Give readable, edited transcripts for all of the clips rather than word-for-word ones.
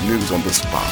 News on the spot.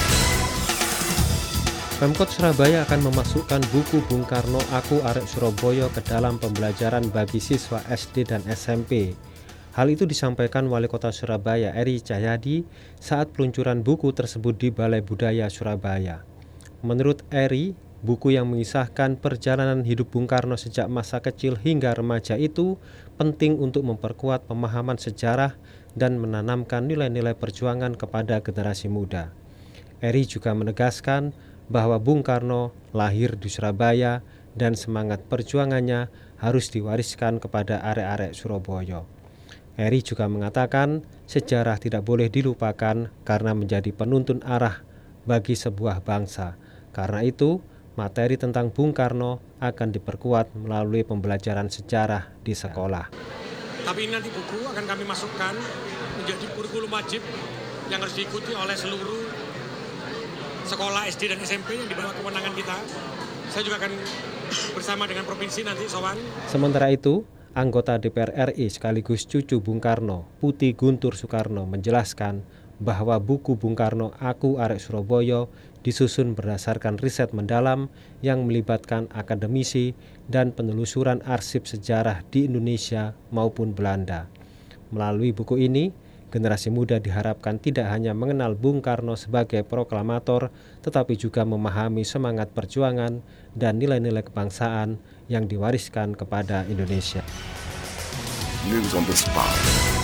Pemkot Surabaya akan memasukkan buku Bung Karno Aku Arek Surabaya ke dalam pembelajaran bagi siswa SD dan SMP. Hal itu disampaikan Wali Kota Surabaya Eri Cahyadi saat peluncuran buku tersebut di Balai Budaya Surabaya. Menurut Eri, buku yang mengisahkan perjalanan hidup Bung Karno sejak masa kecil hingga remaja itu penting untuk memperkuat pemahaman sejarah dan menanamkan nilai-nilai perjuangan kepada generasi muda. Eri juga menegaskan bahwa Bung Karno lahir di Surabaya dan semangat perjuangannya harus diwariskan kepada arek-arek Surabaya. Eri juga mengatakan sejarah tidak boleh dilupakan karena menjadi penuntun arah bagi sebuah bangsa. Karena itu, materi tentang Bung Karno akan diperkuat melalui pembelajaran sejarah di sekolah. Tapi ini nanti buku akan kami masukkan menjadi kurikulum wajib yang harus diikuti oleh seluruh sekolah SD dan SMP yang di bawah kewenangan kita. Saya juga akan bersama dengan provinsi nanti sowan. Sementara itu, anggota DPR RI sekaligus cucu Bung Karno, Putih Guntur Soekarno menjelaskan bahwa buku Bung Karno Aku Arek Surabaya disusun berdasarkan riset mendalam yang melibatkan akademisi dan penelusuran arsip sejarah di Indonesia maupun Belanda. Melalui buku ini, generasi muda diharapkan tidak hanya mengenal Bung Karno sebagai proklamator, tetapi juga memahami semangat perjuangan dan nilai-nilai kebangsaan yang diwariskan kepada Indonesia. News on the spot.